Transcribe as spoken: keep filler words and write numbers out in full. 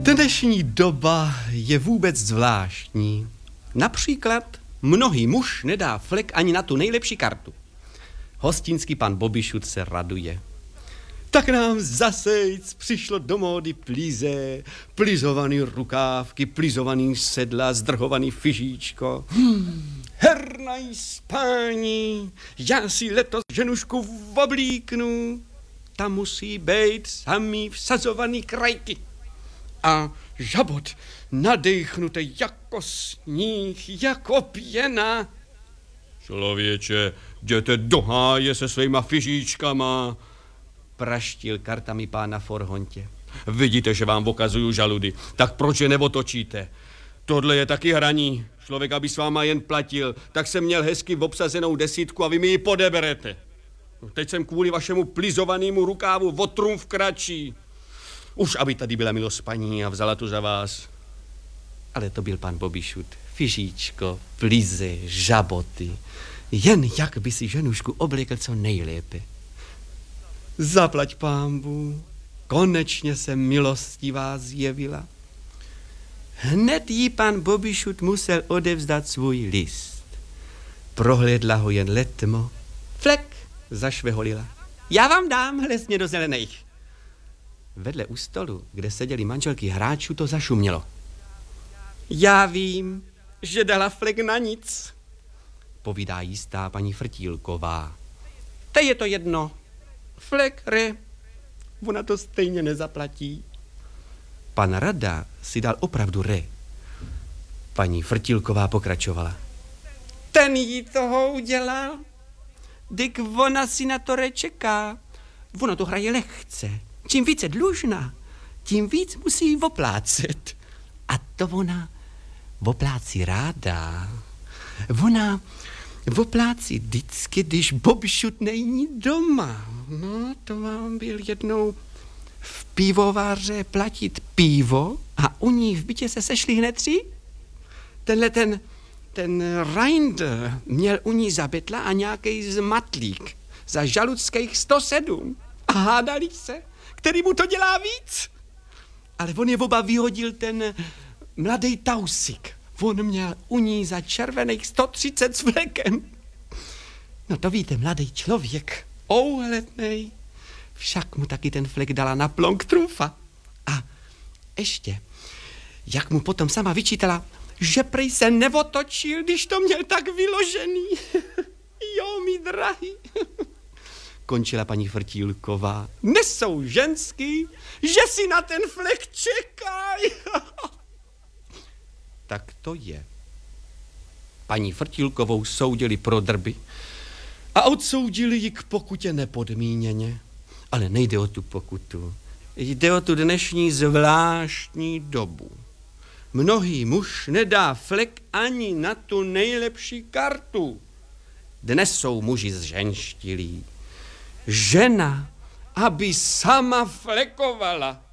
Dnešní doba je vůbec zvláštní. Například mnohý muž nedá flek ani na tu nejlepší kartu. Hostinský pan Bobišut se raduje. Tak nám zasejc přišlo do módy plíze, plizovaný rukávky, plizovaný sedla, zdrhovaný fyžíčko. Hmm, hernaj spání, já si letos ženušku oblíknu. Tam musí být samý vsazovaný krajky. A žabot nadechnutý jako sníh, jako pěna. Člověče, jděte do háje se svýma fyžíčkama, praštil kartami pána Forhontě. Vidíte, že vám okazuju žaludy, tak proč je neotočíte? Tohle je taky hraní. Člověk, aby s váma jen platil, tak jsem měl hezky obsazenou desítku a vy mi ji podeberete. Teď jsem kvůli vašemu plizovanému rukávu o trumf kratší. Už aby tady byla milost paní a vzala to za vás. Ale to byl pan Bobišut. Fyžíčko, plize, žaboty. Jen jak by si ženušku oblekl co nejlépe. Zaplať pánbu, konečně se milostivá zjevila. Hned jí pan Bobišut musel odevzdat svůj list. Prohlédla ho jen letmo. Flek, zašveholila. Já vám dám hlesně do zelených. Vedle u stolu, kde seděli manželky hráčů, to zašumělo. Já vím, že dala flek na nic, povídá jistá paní Frtílková. To je to jedno. Flek, re, ona to stejně nezaplatí. Pan Rada si dal opravdu re. Paní Frtílková pokračovala. Ten jí toho udělal. Dyk ona si na to re čeká. Ona to hraje lehce. Čím více dlužná, tím víc musí oplácet. A to ona oplácí ráda. Ona oplácí vždycky, když Bobišut není doma. No, to vám byl jednou v pivováře platit pivo a u ní v bytě se sešli hned tři. Tenhle ten, ten Reindl měl u ní za betla a nějakej zmatlík za žaludských sto sedm. A hádali se, který mu to dělá víc. Ale on je oba vyhodil ten mladý Tausik. On měl u ní za červených sto třicet s flekem. No to víte, mladý člověk, ouhlednej. Však mu taky ten flek dala na plonk trumfa. A ještě, jak mu potom sama vyčítala, že prej se neotočil, když to měl tak vyložený. Jo, mi drahý. Končila paní Frtílková. Nesou ženský, že si na ten flek čekají. Tak to je. Paní Frtílkovou soudili pro drby a odsoudili ji k pokutě nepodmíněně. Ale nejde o tu pokutu. Jde o tu dnešní zvláštní dobu. Mnohý muž nedá flek ani na tu nejlepší kartu. Dnes jsou muži zženštilí. Žena, aby sama flekovala,